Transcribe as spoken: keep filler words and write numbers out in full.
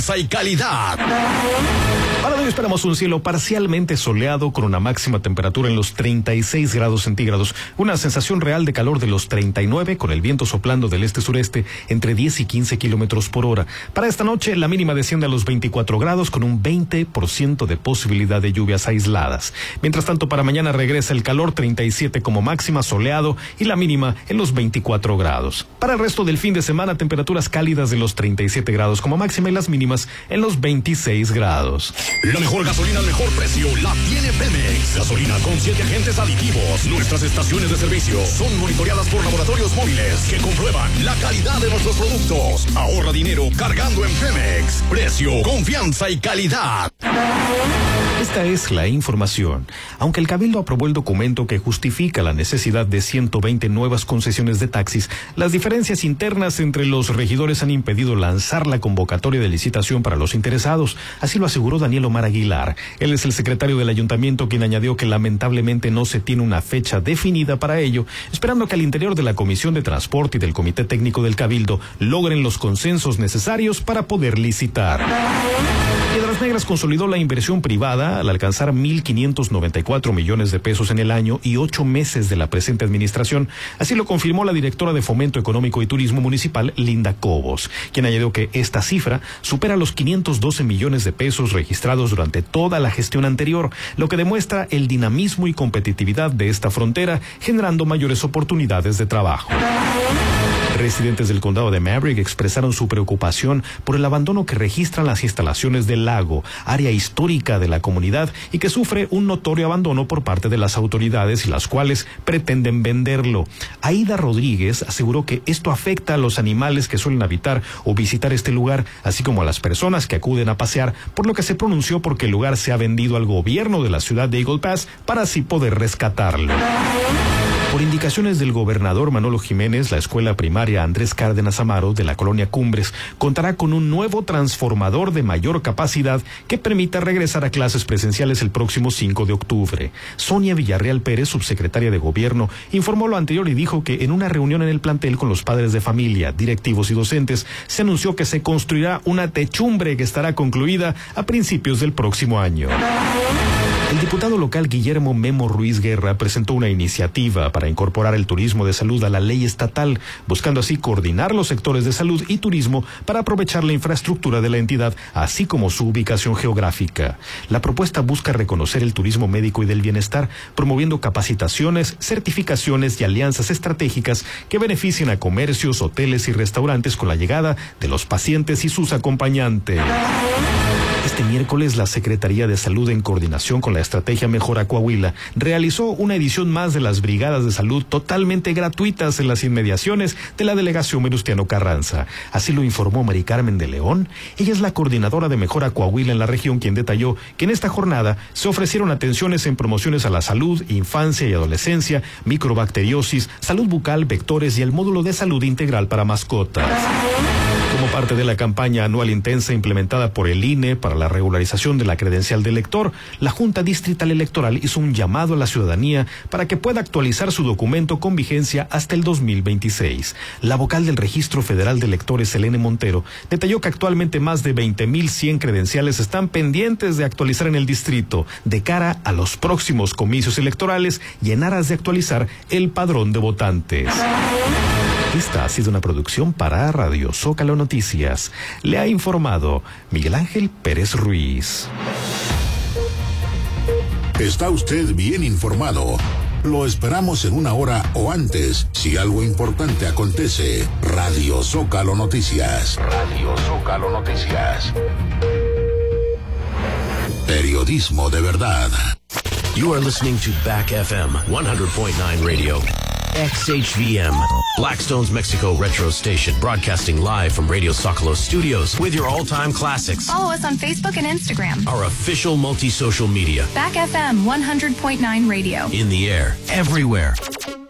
Y calidad. Para hoy esperamos un cielo parcialmente soleado con una máxima temperatura en los treinta y seis grados centígrados, una sensación real de calor de los treinta y nueve con el viento soplando del este-sureste entre diez y quince kilómetros por hora. Para esta noche la mínima desciende a los veinticuatro grados con un veinte por ciento de posibilidad de lluvias aisladas. Mientras tanto para mañana regresa el calor, treinta y siete como máxima, soleado y la mínima en los veinticuatro grados. Para el resto del fin de semana temperaturas cálidas de los treinta y siete grados como máxima y las mínimas en los veintiséis grados. La mejor gasolina al mejor precio la tiene Pemex. Gasolina con siete agentes aditivos. Nuestras estaciones de servicio son monitoreadas por laboratorios móviles que comprueban la calidad de nuestros productos. Ahorra dinero cargando en Pemex. Precio, confianza y calidad. Esta es la información. Aunque el Cabildo aprobó el documento que justifica la necesidad de ciento veinte nuevas concesiones de taxis, las diferencias internas entre los regidores han impedido lanzar la convocatoria de licitación para los interesados. Así lo aseguró Daniel Omar Aguilar. Él es el secretario del ayuntamiento, quien añadió que lamentablemente no se tiene una fecha definida para ello, esperando que al interior de la Comisión de Transporte y del Comité Técnico del Cabildo logren los consensos necesarios para poder licitar. Piedras Negras consolidó la inversión privada al alcanzar mil quinientos noventa y cuatro millones de pesos en el año y ocho meses de la presente administración. Así lo confirmó la directora de Fomento Económico y Turismo Municipal, Linda Cobos, quien añadió que esta cifra supera los quinientos doce millones de pesos registrados durante toda la gestión anterior, lo que demuestra el dinamismo y competitividad de esta frontera, generando mayores oportunidades de trabajo. Residentes del condado de Maverick expresaron su preocupación por el abandono que registran las instalaciones del lago, área histórica de la comunidad y que sufre un notorio abandono por parte de las autoridades y las cuales pretenden venderlo. Aida Rodríguez aseguró que esto afecta a los animales que suelen habitar o visitar este lugar, así como a las personas que acuden a pasear, por lo que se pronunció porque el lugar se ha vendido al gobierno de la ciudad de Eagle Pass para así poder rescatarlo. Por indicaciones del gobernador Manolo Jiménez, la escuela primaria Andrés Cárdenas Amaro de la colonia Cumbres contará con un nuevo transformador de mayor capacidad que permita regresar a clases presenciales el próximo cinco de octubre. Sonia Villarreal Pérez, subsecretaria de Gobierno, informó lo anterior y dijo que en una reunión en el plantel con los padres de familia, directivos y docentes, se anunció que se construirá una techumbre que estará concluida a principios del próximo año. El diputado local Guillermo Memo Ruiz Guerra presentó una iniciativa para incorporar el turismo de salud a la ley estatal, buscando así coordinar los sectores de salud y turismo para aprovechar la infraestructura de la entidad, así como su ubicación geográfica. La propuesta busca reconocer el turismo médico y del bienestar, promoviendo capacitaciones, certificaciones y alianzas estratégicas que beneficien a comercios, hoteles y restaurantes con la llegada de los pacientes y sus acompañantes. Este miércoles, la Secretaría de Salud, en coordinación con la Estrategia Mejora Coahuila, realizó una edición más de las brigadas de salud totalmente gratuitas en las inmediaciones de la delegación Venustiano Carranza. Así lo informó Mari Carmen de León. Ella es la coordinadora de Mejora Coahuila en la región, quien detalló que en esta jornada se ofrecieron atenciones en promociones a la salud, infancia y adolescencia, microbacteriosis, salud bucal, vectores y el módulo de salud integral para mascotas. Como parte de la campaña anual intensa implementada por el I N E para la regularización de la credencial de elector, la Junta Distrital Electoral hizo un llamado a la ciudadanía para que pueda actualizar su documento con vigencia hasta el dos mil veintiséis. La vocal del Registro Federal de Electores, Selene Montero, detalló que actualmente más de veinte mil cien credenciales están pendientes de actualizar en el distrito de cara a los próximos comicios electorales y en aras de actualizar el padrón de votantes. Esta ha sido una producción para Radio Zócalo Noticias. Le ha informado Miguel Ángel Pérez Ruiz. Está usted bien informado. Lo esperamos en una hora o antes, si algo importante acontece. Radio Zócalo Noticias. Radio Zócalo Noticias. Periodismo de verdad. You are listening to Back F M one hundred point nine Radio. X H V M, Blackstone's Mexico Retro Station, broadcasting live from Radio Zócalo Studios with your all-time classics. Follow us on Facebook and Instagram. Our official multi-social media. Back F M one hundred point nine Radio. In the air, everywhere.